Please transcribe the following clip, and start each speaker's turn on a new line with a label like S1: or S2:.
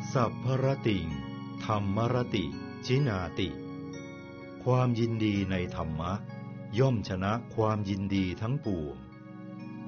S1: สัพพรติงธรรมรติจินาติความยินดีในธรรมะย่อมชนะความยินดีทั้งปวง